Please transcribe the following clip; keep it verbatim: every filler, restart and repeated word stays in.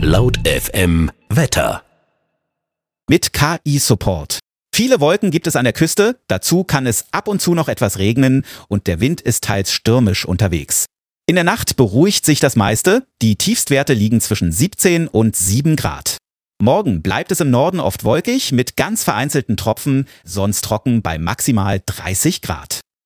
Laut F M Wetter. Mit K I-Support. Viele Wolken gibt es an der Küste, dazu kann es ab und zu noch etwas regnen und der Wind ist teils stürmisch unterwegs. In der Nacht beruhigt sich das meiste, die Tiefstwerte liegen zwischen siebzehn und sieben Grad. Morgen bleibt es im Norden oft wolkig mit ganz vereinzelten Tropfen, sonst trocken bei maximal dreißig Grad.